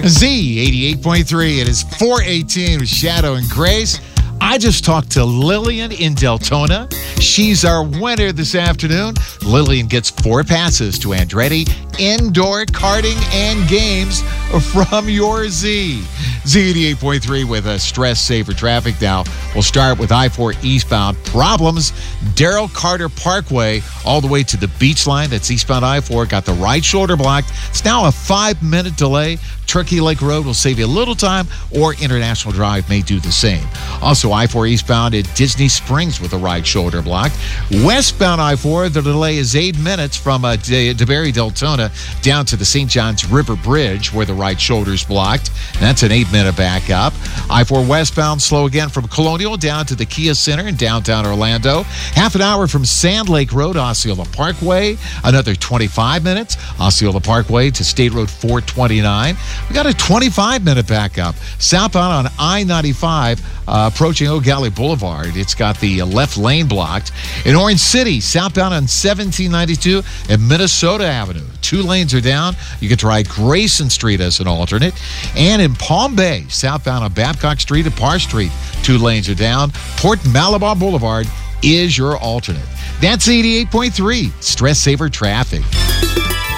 Z 88.3. It is 418 with Shadow and Grace. I just talked to Lillian in Deltona. She's our winner this afternoon. Lillian gets 4 passes to Andretti indoor karting and games from your Z. Z88.3 with a stress saver traffic now. We'll start with I-4 eastbound problems. Darrell Carter Parkway all the way to the beach line. That's eastbound I-4. Got the right shoulder blocked. It's now a 5-minute delay. Turkey Lake Road will save you a little time, or International Drive may do the same. Also, I-4 eastbound at Disney Springs with the right shoulder blocked. Westbound I-4, the delay is 8 minutes from DeBerry, Deltona down to the St. Johns River Bridge where the right shoulder is blocked. And that's an 8-minute backup. I-4 westbound slow again from Colonial down to the Kia Center in downtown Orlando. Half an hour from Sand Lake Road, Osceola Parkway. Another 25 minutes, Osceola Parkway to State Road 429. We got a 25-minute backup southbound on I-95 approaching O'Galley Boulevard. It's got the left lane blocked. In Orange City, southbound on 1792 and Minnesota Avenue. 2 lanes are down. You can try Grayson Street as an alternate. And in Palm Bay, southbound on Babcock Street and Parr Street, 2 lanes are down. Port Malabar Boulevard is your alternate. That's 88.3 Stress Saver Traffic.